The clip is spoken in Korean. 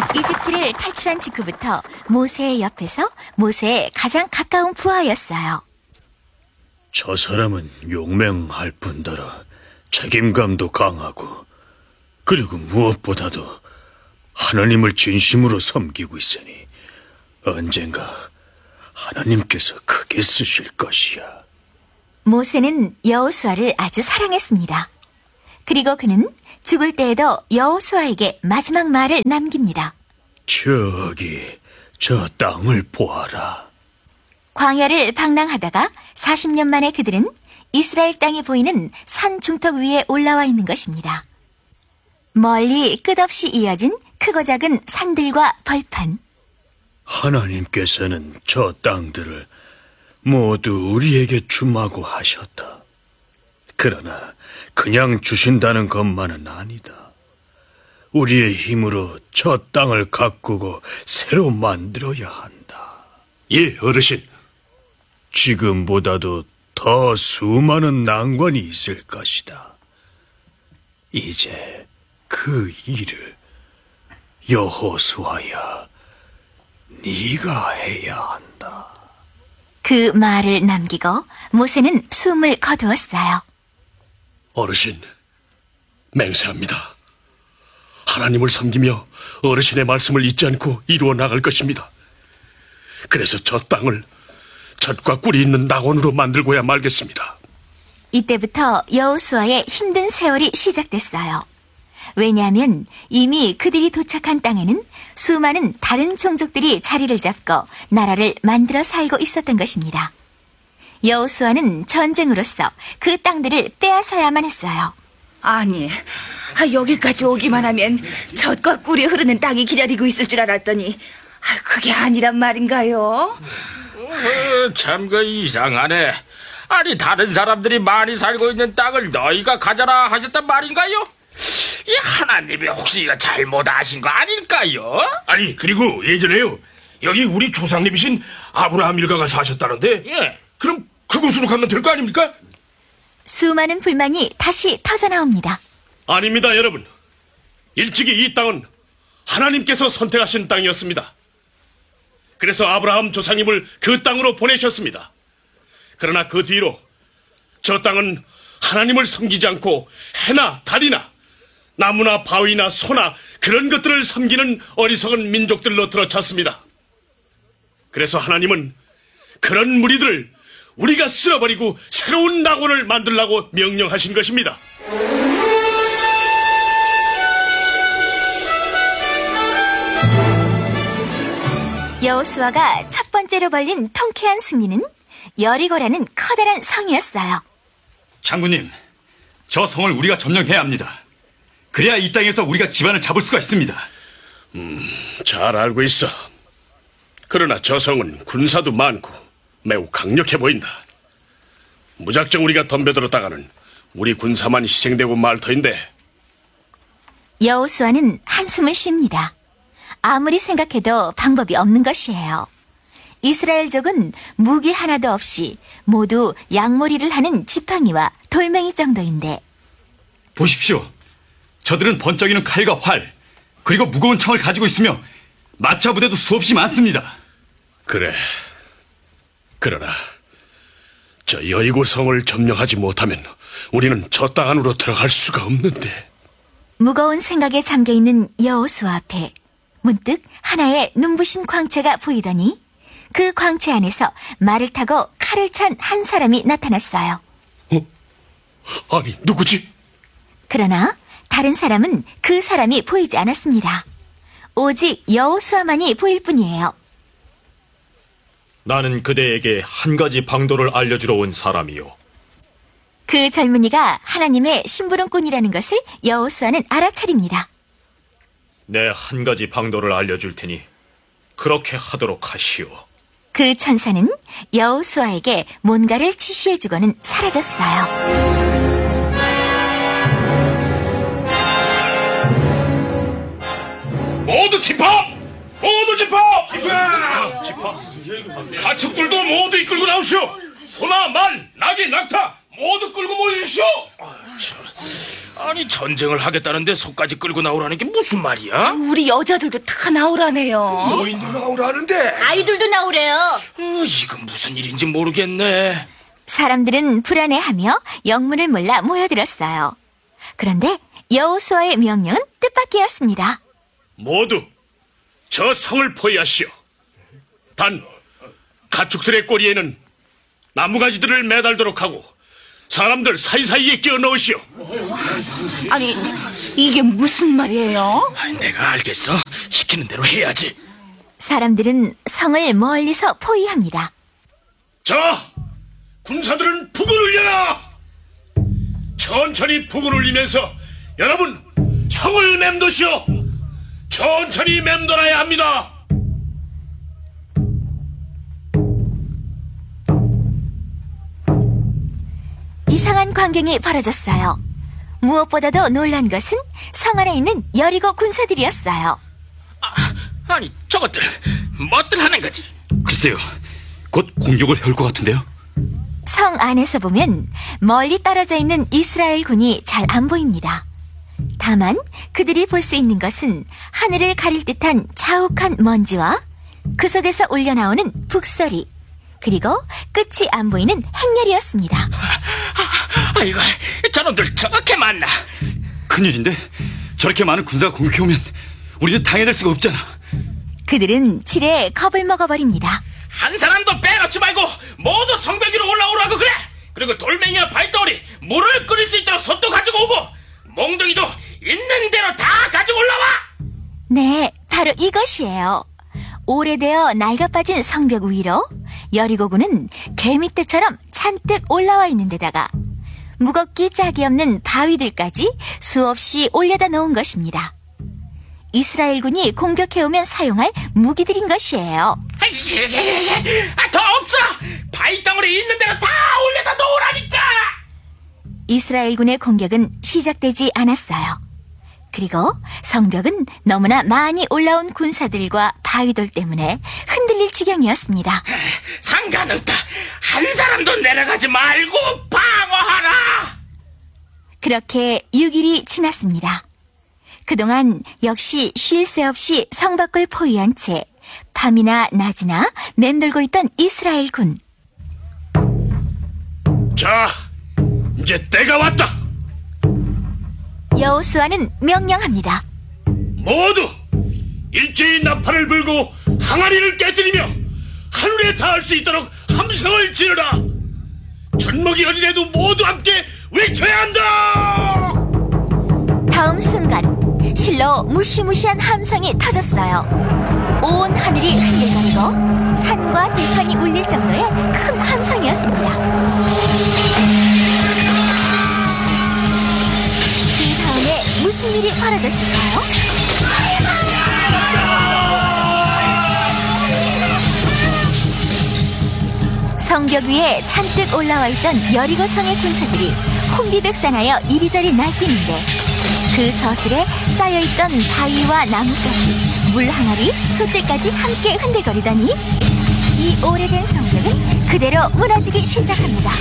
이집트를 탈출한 직후부터 모세의 옆에서 모세의 가장 가까운 부하였어요. 저 사람은 용맹할 뿐더러 책임감도 강하고, 그리고 무엇보다도 하나님을 진심으로 섬기고 있으니 언젠가 하나님께서 크게 쓰실 것이야. 모세는 여호수아를 아주 사랑했습니다. 그리고 그는 죽을 때에도 여호수아에게 마지막 말을 남깁니다. 저기 저 땅을 보아라. 광야를 방랑하다가 40년 만에 그들은 이스라엘 땅이 보이는 산 중턱 위에 올라와 있는 것입니다. 멀리 끝없이 이어진 크고 작은 산들과 벌판. 하나님께서는 저 땅들을 모두 우리에게 주마고 하셨다. 그러나 그냥 주신다는 것만은 아니다. 우리의 힘으로 저 땅을 가꾸고 새로 만들어야 한다. 예, 어르신. 지금보다도 더 수많은 난관이 있을 것이다. 이제 그 일을 여호수아야, 네가 해야 한다. 그 말을 남기고 모세는 숨을 거두었어요. 어르신, 맹세합니다. 하나님을 섬기며 어르신의 말씀을 잊지 않고 이루어 나갈 것입니다. 그래서 저 땅을 젖과 꿀이 있는 낙원으로 만들고야 말겠습니다. 이때부터 여호수아의 힘든 세월이 시작됐어요. 왜냐하면 이미 그들이 도착한 땅에는 수많은 다른 종족들이 자리를 잡고 나라를 만들어 살고 있었던 것입니다. 여호수아는 전쟁으로서 그 땅들을 빼앗아야만 했어요. 아니, 여기까지 오기만 하면 젖과 꿀이 흐르는 땅이 기다리고 있을 줄 알았더니 그게 아니란 말인가요? 참 이상하네. 아니, 다른 사람들이 많이 살고 있는 땅을 너희가 가져라 하셨단 말인가요? 이 하나님이 혹시 이거 잘못하신 거 아닐까요? 아니, 그리고 예전에요, 여기 우리 조상님이신 아브라함 일가가 사셨다는데, 예. 그럼 그곳으로 가면 될 거 아닙니까? 수많은 불만이 다시 터져나옵니다. 아닙니다, 여러분. 일찍이 이 땅은 하나님께서 선택하신 땅이었습니다. 그래서 아브라함 조상님을 그 땅으로 보내셨습니다. 그러나 그 뒤로 저 땅은 하나님을 섬기지 않고 해나 달이나 나무나 바위나 소나 그런 것들을 섬기는 어리석은 민족들로 들어찼습니다. 그래서 하나님은 그런 무리들을 우리가 쓸어버리고 새로운 낙원을 만들라고 명령하신 것입니다. 여호수아가 첫 번째로 벌린 통쾌한 승리는 여리고라는 커다란 성이었어요. 장군님, 저 성을 우리가 점령해야 합니다. 그래야 이 땅에서 우리가 기반을 잡을 수가 있습니다. 잘 알고 있어. 그러나 저 성은 군사도 많고 매우 강력해 보인다. 무작정 우리가 덤벼들었다가는 우리 군사만 희생되고 말 터인데. 여호수아는 한숨을 쉽니다. 아무리 생각해도 방법이 없는 것이에요. 이스라엘족은 무기 하나도 없이 모두 양몰이를 하는 지팡이와 돌멩이 정도인데. 보십시오. 저들은 번쩍이는 칼과 활, 그리고 무거운 창을 가지고 있으며 마차 부대도 수없이 많습니다. 그래. 그러나 저 여리고 성을 점령하지 못하면 우리는 저 땅 안으로 들어갈 수가 없는데. 무거운 생각에 잠겨있는 여호수아 앞에 문득 하나의 눈부신 광채가 보이더니 그 광채 안에서 말을 타고 칼을 찬 한 사람이 나타났어요. 아니, 누구지? 그러나 다른 사람은 그 사람이 보이지 않았습니다. 오직 여호수아만이 보일 뿐이에요. 나는 그대에게 한 가지 방도를 알려주러 온 사람이요. 그 젊은이가 하나님의 심부름꾼이라는 것을 여호수아는 알아차립니다. 내 한 가지 방도를 알려줄 테니 그렇게 하도록 하시오. 그 천사는 여호수아에게 뭔가를 지시해주고는 사라졌어요. 모두 집합! 모두 집합! 가축들도 모두 이끌고 나오시오. 소나 말, 낙이, 낙타 모두 끌고 모여주시오. 아니 전쟁을 하겠다는데 속까지 끌고 나오라는 게 무슨 말이야? 우리 여자들도 다 나오라네요. 노인도 나오라는데. 아이들도 나오래요. 이건 무슨 일인지 모르겠네. 사람들은 불안해하며 영문을 몰라 모여들었어요. 그런데 여호수아의 명령은 뜻밖이었습니다. 모두 저 성을 포위하시오. 단 가축들의 꼬리에는 나무가지들을 매달도록 하고 사람들 사이사이에 끼워 넣으시오. 아니, 이게 무슨 말이에요? 내가 알겠어. 시키는 대로 해야지. 사람들은 성을 멀리서 포위합니다. 자, 군사들은 북을 울려라. 천천히 북을 울리면서 여러분 성을 맴도시오. 천천히 맴돌아야 합니다. 이상한 광경이 벌어졌어요. 무엇보다도 놀란 것은 성 안에 있는 여리고 군사들이었어요. 아니 저것들 뭐들 하는 거지? 글쎄요. 곧 공격을 해올 것 같은데요. 성 안에서 보면 멀리 떨어져 있는 이스라엘 군이 잘 안 보입니다. 다만 그들이 볼 수 있는 것은 하늘을 가릴 듯한 자욱한 먼지와 그 속에서 울려나오는 북소리, 그리고 끝이 안 보이는 행렬이었습니다. 아이고, 저놈들 저렇게 많나? 큰일인데 저렇게 많은 군사가 공격해오면 우리는 당해낼 수가 없잖아. 그들은 지레 겁을 먹어버립니다. 한 사람도 빼놓지 말고 모두 성벽 위로 올라오라고 그래. 그리고 돌멩이와 발덩어리, 물을 끓일 수 있도록 솥도 가지고 오고 몽둥이도 있는 대로 다 가지고 올라와. 네, 바로 이것이에요. 오래되어 낡아빠진 성벽 위로 여리고군은 개미떼처럼 잔뜩 올라와 있는 데다가 무겁기 짝이 없는 바위들까지 수없이 올려다 놓은 것입니다. 이스라엘군이 공격해오면 사용할 무기들인 것이에요. 더 없어. 바위덩어리 있는 대로 다 올려다 놓으라니까. 이스라엘군의 공격은 시작되지 않았어요. 그리고 성벽은 너무나 많이 올라온 군사들과 바위돌 때문에 흔들릴 지경이었습니다. 상관없다. 한 사람도 내려가지 말고 방어하라. 그렇게 6일이 지났습니다. 그동안 역시 쉴 새 없이 성 밖을 포위한 채 밤이나 낮이나 맴돌고 있던 이스라엘 군. 자, 이제 때가 왔다. 여호수아는 명령합니다. 모두 일제히 나팔을 불고 항아리를 깨뜨리며 하늘에 닿을 수 있도록 함성을 지르라. 젖먹이 어린애도 모두 함께 외쳐야 한다. 다음 순간 실로 무시무시한 함성이 터졌어요. 온 하늘이 흔들거리고 산과 들판이 울릴 정도의 큰 함성이었습니다. 그 다음에 무슨 일이 벌어졌을까요? 성벽 위에 잔뜩 올라와 있던 여리고성의 군사들이 혼비백산하여 이리저리 날뛰는데 그 서슬에 쌓여있던 바위와 나무까지 물 항아리, 솥들까지 함께 흔들거리더니 이 오래된 성벽은 그대로 무너지기 시작합니다.